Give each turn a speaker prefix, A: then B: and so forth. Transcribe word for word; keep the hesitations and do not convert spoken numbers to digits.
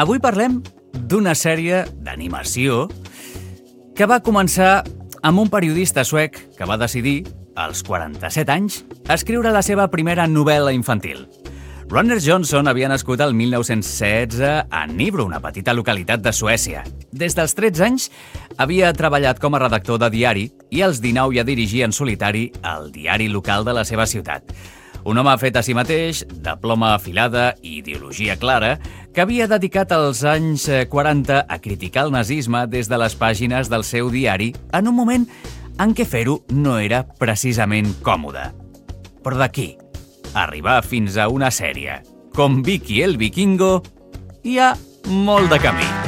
A: Avui parlem d'una sèrie d'animació que va començar amb un periodista suec que va decidir, als quaranta-set anys, escriure la seva primera novel·la infantil. Runar Johnson havia nascut el mil nou-cents setze a Nybro, una petita localitat de Suècia. Des dels tretze anys havia treballat com a redactor de diari i als dinou ja dirigia en solitari el diari local de la seva ciutat. Un home fet a si mateix, de ploma afilada i ideologia clara, que havia dedicat els anys quaranta a criticar el nazisme des de les pàgines del seu diari en un moment en què fer-ho no era precisament còmode. Però d'aquí arribar fins a una sèrie com Vicky el Vikingo, hi ha molt de camí.